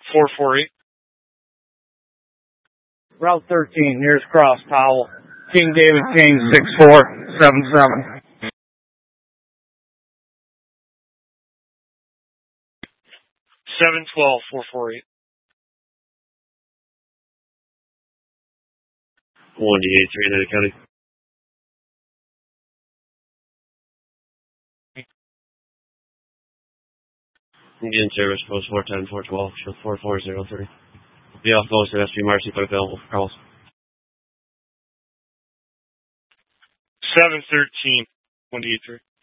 448. Route 13, nearest cross, Powell. King David King, 6477. 712, 448. 1D83, United County. Indian service, post 410, 412, show 4403. Be off most of SB Marcy, but available for calls. 713, 1D83.